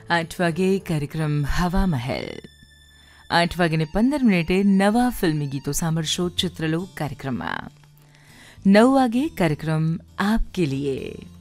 8 વાગે કાર્યક્રમ હવા મહેલ. 8:15 નવા ફિલ્મી ગીતો સાંભળશો ચિત્રલોક કાર્યક્રમમાં. 9 વાગે કાર્યક્રમ આપકે લીએ.